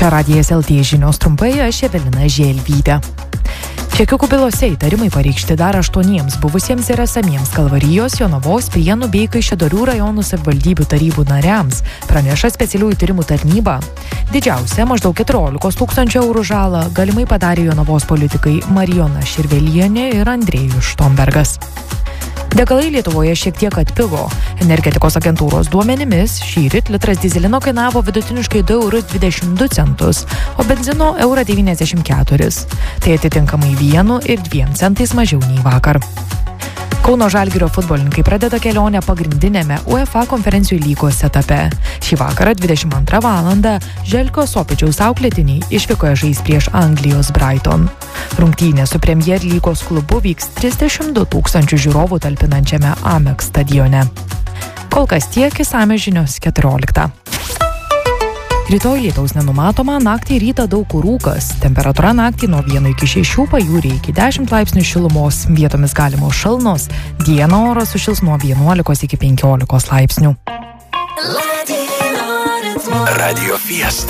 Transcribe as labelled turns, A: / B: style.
A: Čia Radijas LT žinios trumpai, aš Evelina Želvytė. Čekiukų bylose įtarimai pareikšti dar 8 buvusiems ir esamiems Kalvarijos, Jonavos, Prienų bei Kaišiadorių rajonų savivaldybių tarybų nariams, praneša specialiųjų tyrimų tarnyba. Didžiausia, maždaug 14 000 eurų žalą, galimai padarė Jonavos politikai Marijona Širvelienė ir Andrėjus Štombergas. Degalai Lietuvoje šiek tiek atpigo. Energetikos agentūros duomenimis šįryt litras dyzelino kainavo vidutiniškai 2,22 €, o benzino 1,94 €. Tai atitinkamai 1 ir 2 centais mažiau nei vakar. Kauno Žalgirio futbolininkai pradeda kelionę pagrindinėme UEFA konferencijų lygos etape. Šį vakarą 22 valandą Želko Sopičiaus auklėtiniai išvykoje žais prieš Anglijos Brighton. Rungtynės su Premier lygos klubu vyks 32 000 žiūrovų talpinančiame Amex stadione. Kol kas tiek, išsamios žinios 14. Rytoj lietaus nenumatoma, naktį rytą daug kur rūkas. Temperatūra naktį nuo 1 iki 6, pajūryje iki 10 laipsnių šilumos, vietomis galimos šalnos, dieną oras sušils nuo 11 iki 15 laipsnių.
B: Radio Fiesta.